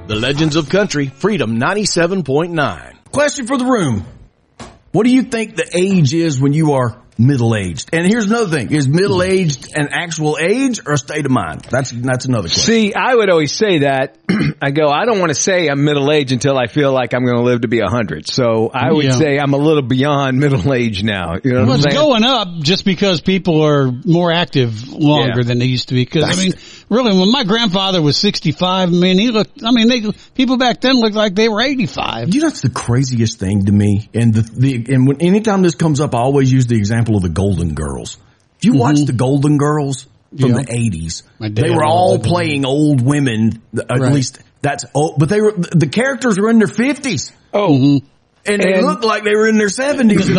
The Legends of Country, Freedom 97.9. Question for the room. What do you think the age is when you are middle-aged? And here's another thing. Is middle-aged an actual age or a state of mind? That's another question. See, I would always say that. I don't want to say I'm middle-aged until I feel like I'm going to live to be 100. So I would say I'm a little beyond middle-aged now. You know what I'm saying? It's going up just because people are more active longer than they used to be. Because, really, when my grandfather was 65, people back then looked like they were 85. You know, that's the craziest thing to me. And anytime this comes up, I always use the example of the Golden Girls. If you watch the Golden Girls from the 80s, they were all playing old women. At least that's old, but the characters were in their 50s. Oh. And they looked like they were in their 70s.